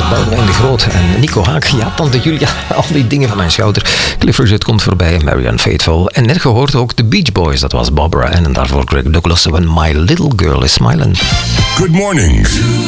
Boudewijn de Groot en Nico Haak. Ja, tante Julia, al die dingen van mijn schouder. Cliff Richard komt voorbij, Marianne Faithfull. En net gehoord ook de Beach Boys, dat was Barbara. En daarvoor Greg Douglas, When My Little Girl Is Smiling. Good morning.